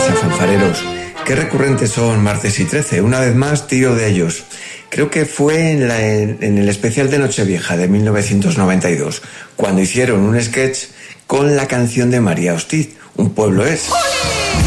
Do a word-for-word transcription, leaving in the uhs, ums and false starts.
pasa, fanfareros? Qué recurrentes son Martes y trece. Una vez más, tiro de ellos. Creo que fue en, la, en, en el especial de Nochevieja de mil novecientos noventa y dos, cuando hicieron un sketch con la canción de María Hostiz, Un pueblo es. ¡Olé!